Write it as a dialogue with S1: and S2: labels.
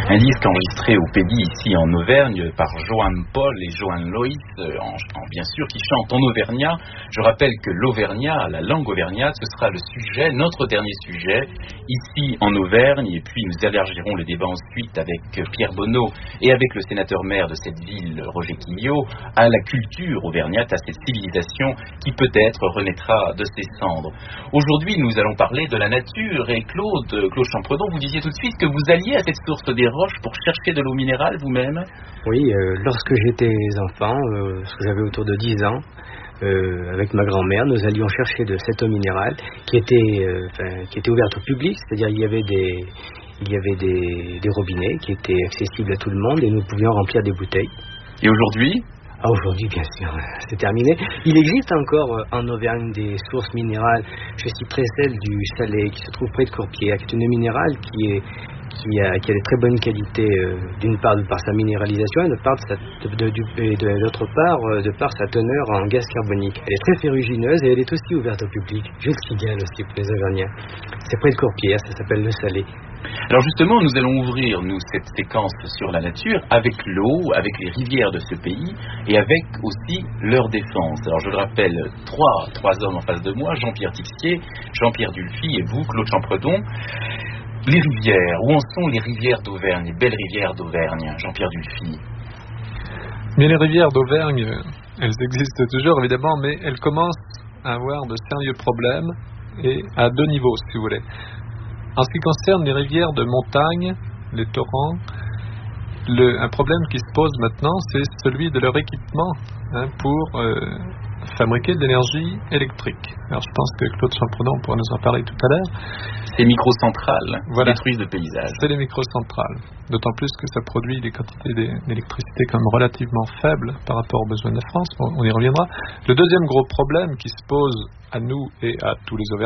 S1: Un disque enregistré au Pédi, ici en Auvergne, par Johan Paul et Johan Loïs, bien sûr, qui chantent en auvergnat. Je rappelle que l'auvergnat, la langue auvergnate, ce sera le sujet, notre dernier sujet, ici en Auvergne. Et puis nous élargirons le débat ensuite avec Pierre Bonneau et avec le sénateur-maire de cette ville, Roger Quilliot, à la culture auvergnate, à cette civilisation qui peut-être renaîtra de ses cendres. Aujourd'hui, nous allons parler de la nature. Et Claude Champredon, vous disiez tout de suite que vous alliez à cette source des roches pour chercher de l'eau minérale vous-même.
S2: Oui, lorsque j'étais enfant, j'avais autour de 10 ans, avec ma grand-mère, nous allions chercher de cette eau minérale qui était ouverte au public, c'est-à-dire il y avait des robinets qui étaient accessibles à tout le monde et nous pouvions remplir des bouteilles.
S1: Et aujourd'hui ?
S2: Aujourd'hui, bien sûr, c'est terminé. Il existe encore en Auvergne des sources minérales. Je citerai celle du Salé, qui se trouve près de Courpières, qui est une eau minérale qui a de très bonnes qualités, d'une part de par sa minéralisation et d'autre part de par sa teneur en gaz carbonique. Elle est très ferrugineuse et elle est aussi ouverte au public. Je le signale aussi pour les Auvergnats. C'est près de Courpières, ça s'appelle le Salé.
S1: Alors justement, nous allons ouvrir cette séquence sur la nature avec l'eau, avec les rivières de ce pays et avec aussi leur défense. Alors je le rappelle, trois hommes en face de moi, Jean-Pierre Tixier, Jean-Pierre Dulphy et vous, Claude Champredon. Les rivières, où en sont les rivières d'Auvergne, les belles rivières d'Auvergne, Jean-Pierre Dulphy?
S3: Mais les rivières d'Auvergne, elles existent toujours évidemment, mais elles commencent à avoir de sérieux problèmes et à deux niveaux si vous voulez. En ce qui concerne les rivières de montagne, les torrents, un problème qui se pose maintenant, c'est celui de leur équipement pour fabriquer de l'énergie électrique. Alors je pense que Claude Champredon pourra nous en parler tout à l'heure.
S1: Ces microcentrales qui détruisent le paysage.
S3: C'est les microcentrales. D'autant plus que ça produit des quantités d'électricité quand même relativement faibles par rapport aux besoins de la France. On y reviendra. Le deuxième gros problème qui se pose à nous et à tous les Auvergnats,